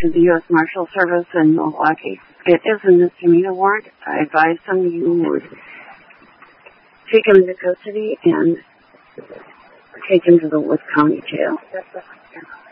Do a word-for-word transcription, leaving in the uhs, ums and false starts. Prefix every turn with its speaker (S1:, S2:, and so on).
S1: to the U S Marshal Service in Milwaukee. It is a misdemeanor warrant. I advise some of you would take him into custody and take him to the Wood County Jail.